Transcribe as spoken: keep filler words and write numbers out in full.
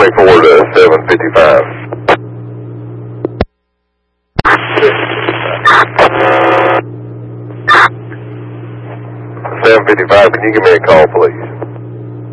twenty-four to seven fifty-five. seven fifty-five, can you give me a call, please?